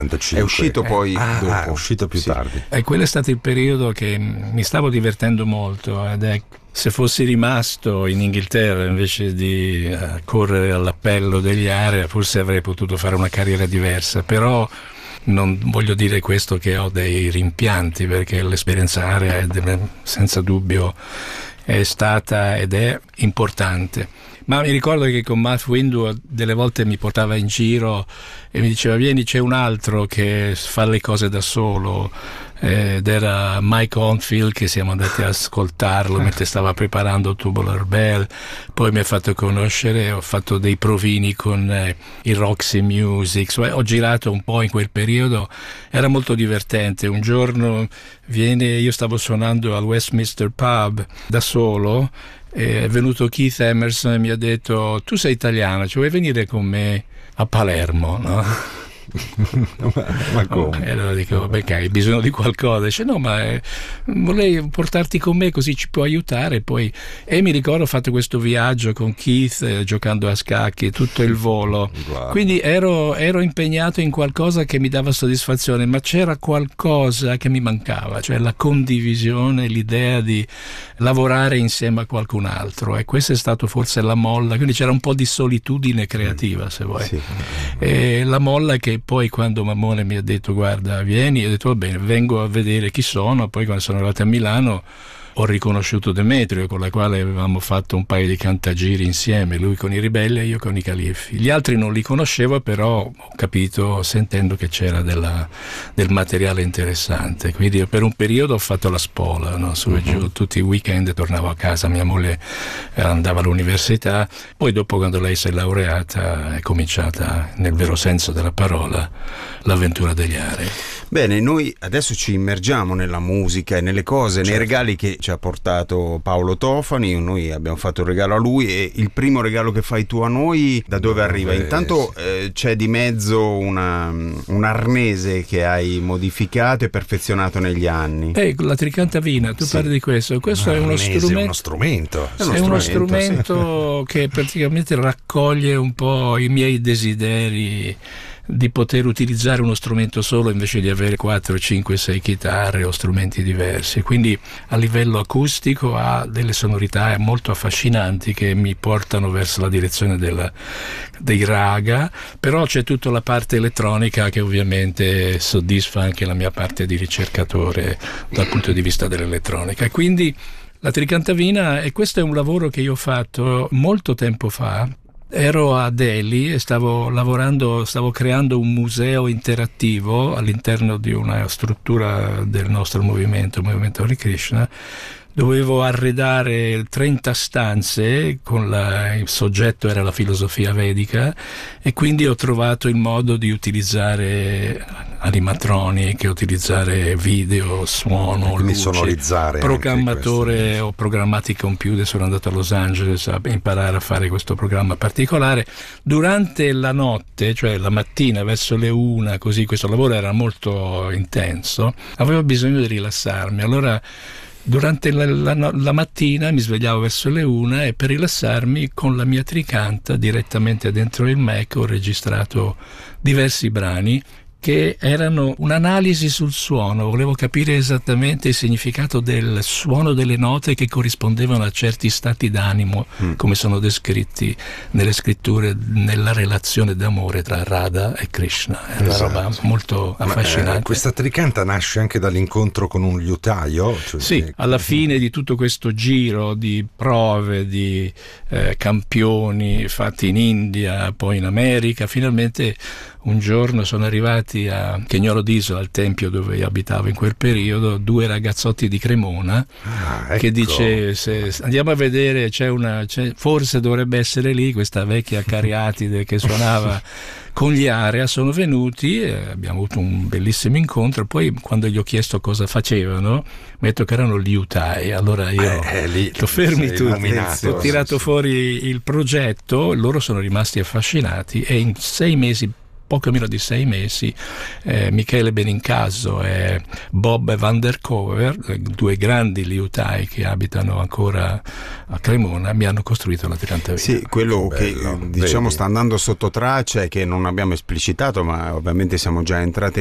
È uscito poi dopo. È uscito più tardi. E quello è stato il periodo che mi stavo divertendo molto, ed è, se fossi rimasto in Inghilterra invece di correre all'appello degli Area, forse avrei potuto fare una carriera diversa, però non voglio dire questo che ho dei rimpianti, perché l'esperienza Area senza dubbio è stata ed è importante. Ma mi ricordo che con Matt Windwood delle volte mi portava in giro e mi diceva: vieni, c'è un altro che fa le cose da solo, ed era Mike Oldfield, che siamo andati ad ascoltarlo mentre stava preparando Tubular Bell. Poi mi ha fatto conoscere, ho fatto dei provini con il Roxy Music, ho girato un po' in quel periodo, era molto divertente. Un giorno io stavo suonando al Westminster Pub da solo, è venuto Keith Emerson e mi ha detto: tu sei italiano, ci vuoi venire con me a Palermo, no? Ma come? E allora dico: perché hai bisogno di qualcosa? Dice: no, ma vorrei portarti con me, così ci può aiutare. E mi ricordo ho fatto questo viaggio con Keith, giocando a scacchi tutto il volo. Wow. Quindi ero impegnato in qualcosa che mi dava soddisfazione, ma c'era qualcosa che mi mancava, cioè la condivisione, l'idea di lavorare insieme a qualcun altro, e questa è stato forse la molla. Quindi c'era un po' di solitudine creativa, se vuoi. Sì. E la molla che poi, quando Mammone mi ha detto: guarda, vieni, ho detto: va bene, vengo a vedere chi sono. Poi quando sono arrivato a Milano ho riconosciuto Demetrio, con la quale avevamo fatto un paio di cantagiri insieme, lui con i Ribelli e io con i Califfi. Gli altri non li conoscevo, però ho capito, sentendo, che c'era del materiale interessante. Quindi per un periodo ho fatto la spola, no? Su e giù, tutti i weekend tornavo a casa, mia moglie andava all'università. Poi dopo, quando lei si è laureata, è cominciata, nel vero senso della parola, l'avventura degli Area. Bene, noi adesso ci immergiamo nella musica e nelle cose, nei regali che ci ha portato Paolo Tofani. Noi abbiamo fatto un regalo a lui, e il primo regalo che fai tu a noi da dove arriva? Intanto c'è di mezzo un arnese che hai modificato e perfezionato negli anni. La tricantavina, tu parli di questo. Questo è uno strumento. È uno strumento che praticamente raccoglie un po' i miei desideri di poter utilizzare uno strumento solo invece di avere 4, 5, 6 chitarre o strumenti diversi. Quindi a livello acustico ha delle sonorità molto affascinanti che mi portano verso la direzione dei raga, però c'è tutta la parte elettronica che ovviamente soddisfa anche la mia parte di ricercatore dal punto di vista dell'elettronica. E quindi la tricantavina, e questo è un lavoro che io ho fatto molto tempo fa. Ero a Delhi e stavo creando un museo interattivo all'interno di una struttura del nostro movimento, il movimento Hare Krishna. Dovevo arredare 30 stanze, il soggetto era la filosofia vedica, e quindi ho trovato il modo di utilizzare animatroniche, utilizzare video, suono, luce, sonorizzare, programmatore. Ho programmati computer, sono andato a Los Angeles a imparare a fare questo programma particolare. Durante la notte, cioè la mattina verso le 1, così, questo lavoro era molto intenso, avevo bisogno di rilassarmi. Allora durante la mattina mi svegliavo verso le 1 e per rilassarmi con la mia tricanta direttamente dentro il Mac ho registrato diversi brani che erano un'analisi sul suono. Volevo capire esattamente il significato del suono delle note che corrispondevano a certi stati d'animo, come sono descritti nelle scritture, nella relazione d'amore tra Radha e Krishna. È una roba molto affascinante. Questa tricanta nasce anche dall'incontro con un liutaio? Sì, alla fine di tutto questo giro di prove, di campioni fatti in India, poi in America, finalmente un giorno sono arrivati a Chignolo d'Isola, al tempio dove abitavo in quel periodo, 2 ragazzotti di Cremona, ecco. Che dice: se andiamo a vedere, forse dovrebbe essere lì questa vecchia cariatide che suonava con gli Area. Sono venuti e abbiamo avuto un bellissimo incontro. Poi quando gli ho chiesto cosa facevano, mi ha detto che erano liutai. Allora io ho fermi tutti, ho tirato fuori il progetto, loro sono rimasti affascinati e in 6 mesi poco meno di 6 mesi Michele Benincaso e Bob van der Kover, 2 grandi liutai che abitano ancora a Cremona, mi hanno costruito la Tirantavia. Sì, quello che diciamo sta andando sotto traccia e che non abbiamo esplicitato, ma ovviamente siamo già entrati